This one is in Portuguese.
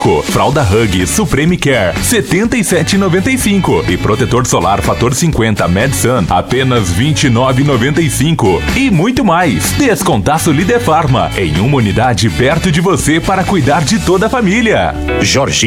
Fralda Hug Supreme Care, R$ 77,95. E protetor solar fator 50 MedSun, apenas R$ 29,95. E muito mais. Descontaço Líder Farma, em uma unidade perto de você para cuidar de toda a família. Jorginho